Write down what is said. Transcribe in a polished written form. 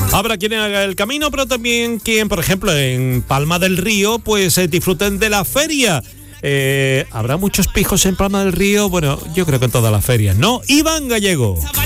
Habrá quien haga el camino, pero también quien, por ejemplo, en Palma del Río, pues disfruten de la feria. ¿Habrá muchos pijos en Palma del Río? Bueno, yo creo que en todas las ferias, ¿no? Iván Gallego.